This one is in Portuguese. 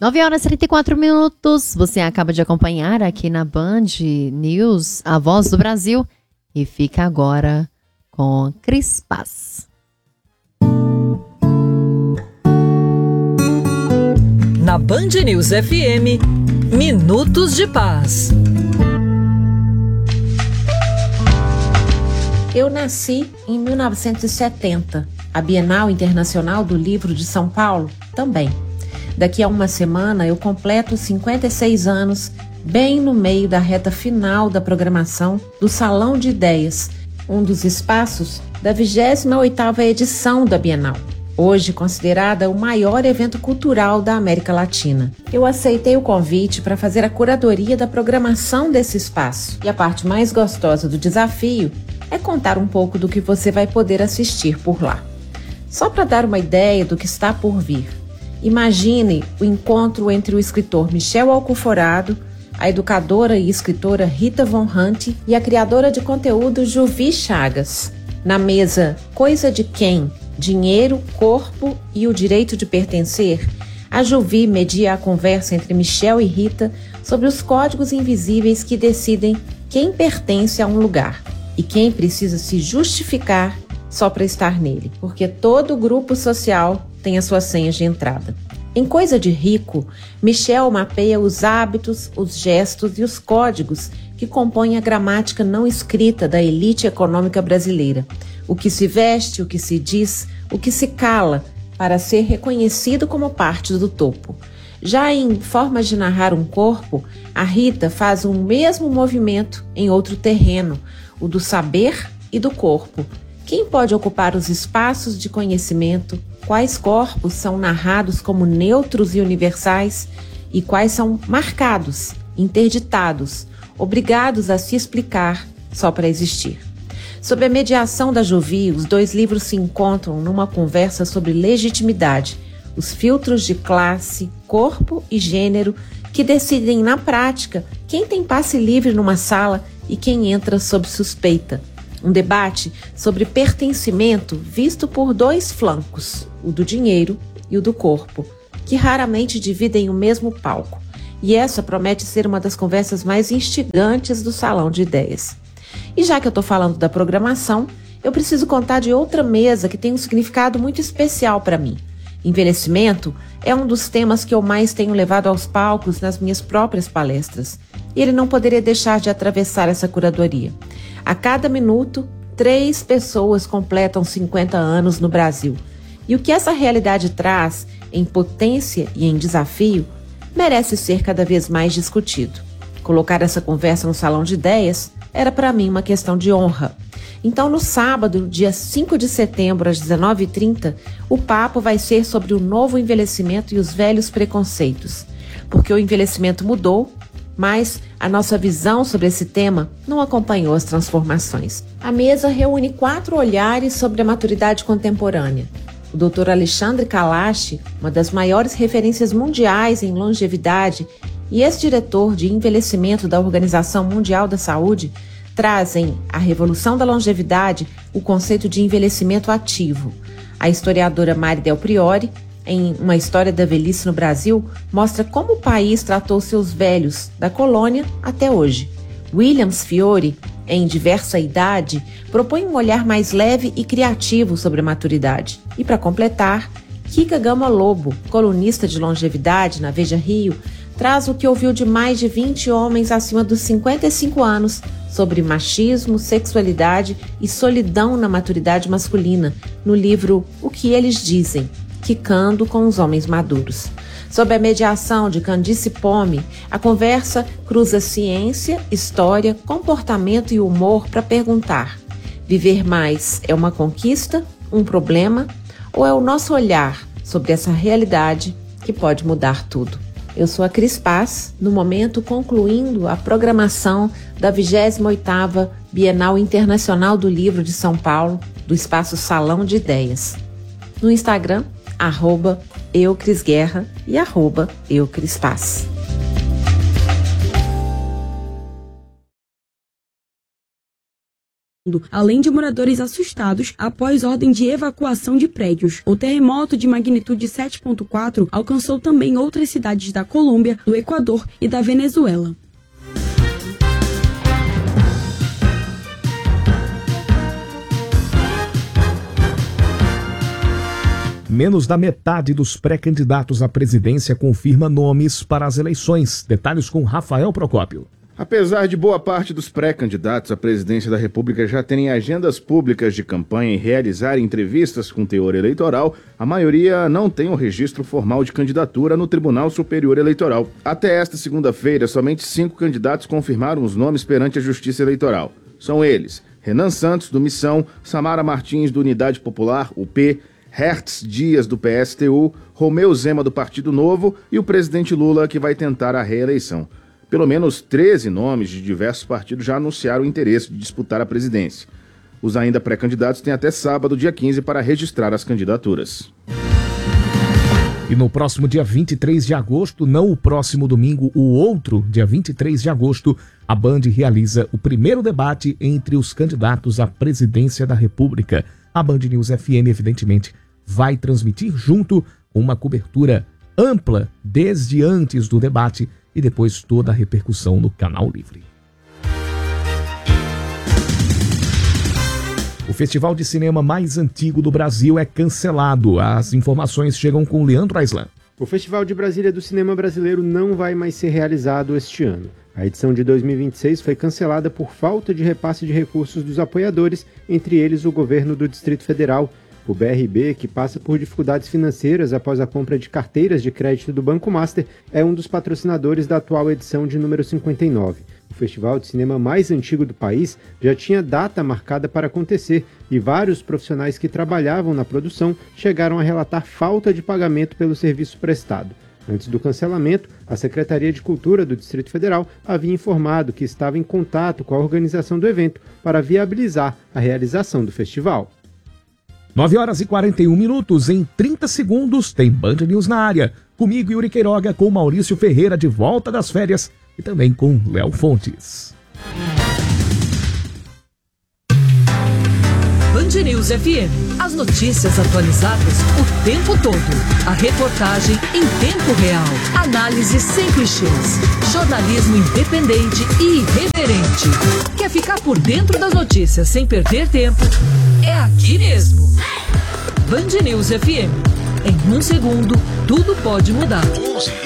9 horas e 34 minutos. Você acaba de acompanhar aqui na Band News a Voz do Brasil e fica agora com Cris Paz. Na Band News FM, Minutos de Paz. Eu nasci em 1970, a Bienal Internacional do Livro de São Paulo também. Daqui a uma semana eu completo 56 anos, bem no meio da reta final da programação do Salão de Ideias, um dos espaços da 28ª edição da Bienal, hoje considerada o maior evento cultural da América Latina. Eu aceitei o convite para fazer a curadoria da programação desse espaço, e a parte mais gostosa do desafio é contar um pouco do que você vai poder assistir por lá. Só para dar uma ideia do que está por vir, imagine o encontro entre o escritor Michel Alcoforado, a educadora e escritora Rita Von Hunt e a criadora de conteúdo Juvi Chagas. Na mesa Coisa de Quem? Dinheiro, Corpo e o Direito de Pertencer, a Juvi media a conversa entre Michel e Rita sobre os códigos invisíveis que decidem quem pertence a um lugar e quem precisa se justificar só para estar nele, porque todo grupo social tem as suas senhas de entrada. Em Coisa de Rico, Michel mapeia os hábitos, os gestos e os códigos que compõem a gramática não escrita da elite econômica brasileira. O que se veste, o que se diz, o que se cala, para ser reconhecido como parte do topo. Já em Formas de Narrar um Corpo, a Rita faz o mesmo movimento em outro terreno, o do saber e do corpo. Quem pode ocupar os espaços de conhecimento? Quais corpos são narrados como neutros e universais e quais são marcados, interditados, obrigados a se explicar só para existir? Sob a mediação da Juvi, os dois livros se encontram numa conversa sobre legitimidade, os filtros de classe, corpo e gênero que decidem na prática quem tem passe livre numa sala e quem entra sob suspeita. Um debate sobre pertencimento visto por dois flancos, o do dinheiro e o do corpo, que raramente dividem o mesmo palco. E essa promete ser uma das conversas mais instigantes do Salão de Ideias. E já que eu estou falando da programação, eu preciso contar de outra mesa que tem um significado muito especial para mim. Envelhecimento é um dos temas que eu mais tenho levado aos palcos nas minhas próprias palestras. E ele não poderia deixar de atravessar essa curadoria. A cada minuto, 3 pessoas completam 50 anos no Brasil. E o que essa realidade traz, em potência e em desafio, merece ser cada vez mais discutido. Colocar essa conversa no Salão de Ideias era para mim uma questão de honra. Então, no sábado, dia 5 de setembro, às 19h30, o papo vai ser sobre o novo envelhecimento e os velhos preconceitos. Porque o envelhecimento mudou, mas a nossa visão sobre esse tema não acompanhou as transformações. A mesa reúne 4 olhares sobre a maturidade contemporânea. O Dr. Alexandre Kalash, uma das maiores referências mundiais em longevidade e ex-diretor de envelhecimento da Organização Mundial da Saúde, trazem à revolução da longevidade o conceito de envelhecimento ativo. A historiadora Mari Del Priore, em Uma História da Velhice no Brasil, mostra como o país tratou seus velhos, da colônia até hoje. Williams Fiore, em Diversa Idade, propõe um olhar mais leve e criativo sobre a maturidade. E para completar, Kika Gama Lobo, colunista de longevidade na Veja Rio, traz o que ouviu de mais de 20 homens acima dos 55 anos sobre machismo, sexualidade e solidão na maturidade masculina, no livro O que Eles Dizem, Quicando com os Homens Maduros. Sob a mediação de Candice Pome, a conversa cruza ciência, história, comportamento e humor para perguntar: viver mais é uma conquista, um problema, ou é o nosso olhar sobre essa realidade que pode mudar tudo? Eu sou a Cris Paz, no momento concluindo a programação da 28ª Bienal Internacional do Livro de São Paulo, do Espaço Salão de Ideias. No Instagram, @eucrisguerra e @eucrispaz. além de moradores assustados após ordem de evacuação de prédios. O terremoto de magnitude 7.4 alcançou também outras cidades da Colômbia, do Equador e da Venezuela. Menos da metade dos pré-candidatos à presidência confirma nomes para as eleições. Detalhes com Rafael Procópio. Apesar de boa parte dos pré-candidatos à presidência da República já terem agendas públicas de campanha e realizarem entrevistas com teor eleitoral, a maioria não tem um registro formal de candidatura no Tribunal Superior Eleitoral. Até esta segunda-feira, somente 5 candidatos confirmaram os nomes perante a Justiça Eleitoral. São eles: Renan Santos, do Missão, Samara Martins, do Unidade Popular, UP, Hertz Dias, do PSTU, Romeu Zema, do Partido Novo e o presidente Lula, que vai tentar a reeleição. Pelo menos 13 nomes de diversos partidos já anunciaram o interesse de disputar a presidência. Os ainda pré-candidatos têm até sábado, dia 15, para registrar as candidaturas. E no próximo dia 23 de agosto, não o próximo domingo, o outro, dia 23 de agosto, a Band realiza o primeiro debate entre os candidatos à presidência da República. A Band News FM, evidentemente, vai transmitir junto uma cobertura ampla desde antes do debate e depois toda a repercussão no Canal Livre. O festival de cinema mais antigo do Brasil é cancelado. As informações chegam com Leandro Aislan. O Festival de Brasília do Cinema Brasileiro não vai mais ser realizado este ano. A edição de 2026 foi cancelada por falta de repasse de recursos dos apoiadores, entre eles o governo do Distrito Federal. O BRB, que passa por dificuldades financeiras após a compra de carteiras de crédito do Banco Master, é um dos patrocinadores da atual edição de número 59. O festival de cinema mais antigo do país já tinha data marcada para acontecer e vários profissionais que trabalhavam na produção chegaram a relatar falta de pagamento pelo serviço prestado. Antes do cancelamento, a Secretaria de Cultura do Distrito Federal havia informado que estava em contato com a organização do evento para viabilizar a realização do festival. 9 horas e 41 minutos, em 30 segundos tem Band News na área. Comigo, Yuri Queiroga, com Maurício Ferreira de volta das férias e também com Léo Fontes. Band News FM. As notícias atualizadas o tempo todo. A reportagem em tempo real. Análise sem clichês. Jornalismo independente e irreverente. Quer ficar por dentro das notícias sem perder tempo? É aqui mesmo. Band News FM. Em um segundo, tudo pode mudar.